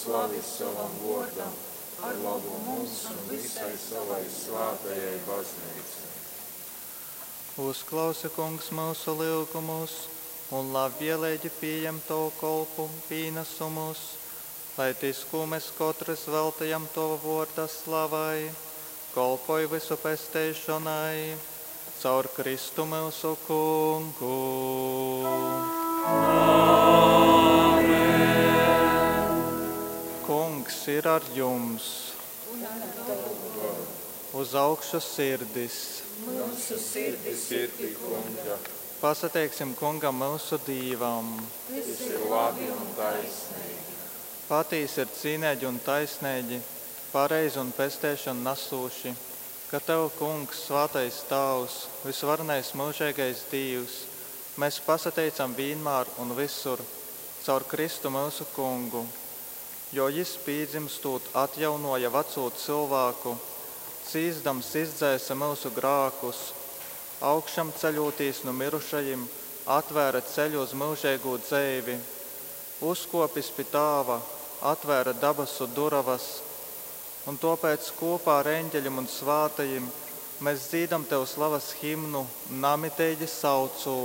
slavi savam vordam, ar labu mums un visai savai svētajai baznīcai. Uzklausi, kungs, mūsu lūgumus, un labvēlīgi pieņem tavu kolpu pienesumus, lai tis, ko mēs katrs veltījam tava vārda slavai, kolpoj visu pestīšanai, caur Kristu mūsu kungu. Kungs ir ar jums. Uz augšu sirdis. Mūsu sirdis ir pie kunga. Pasateiksim kungam mūsu dīvam. Tas ir labi un taisnīgi. Patīs ir cīnēģi un taisnēģi, pareizi un pestēšanu nasūši, ka tev, kungs, svātais tavs, visvarnais mūžīgais Dievs, mēs pasateicam vienmēr un visur caur Kristu mūsu kungu, jo jis pīdzimstot atjaunoja veco cilvēku, cīzdams izdzēsa mūsu grākus, augšam ceļotīs no mirušajiem, atvēra ceļu uz mūžīgo dzeivi, uzkopis pie tāva, atvēra dabasu duravas, un tāpēc kopā ar eņģeļiem un svātajiem mēs dzīdam tev slavas himnu, namitēģi saucu.